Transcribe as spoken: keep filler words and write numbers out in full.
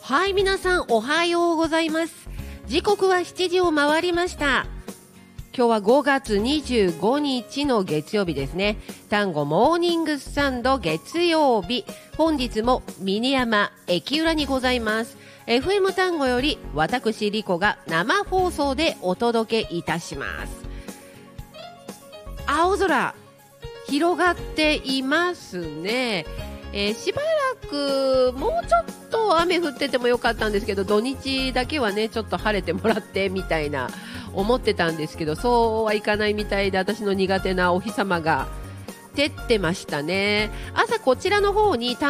はい、皆さんおはようございます。時刻はしちじを回りました。今日はごがつにじゅうごにちの月曜日ですね。単語モーニングスタンド月曜日、本日も峰山駅裏にございます。 エフエム 単語より私リコが生放送でお届けいたします。青空広がっていますね。えー、しばらくもうちょっと雨降っててもよかったんですけど、土日だけはねちょっと晴れてもらってみたいな思ってたんですけど、そうはいかないみたいで、私の苦手なお日様が照ってましたね。朝こちらの方に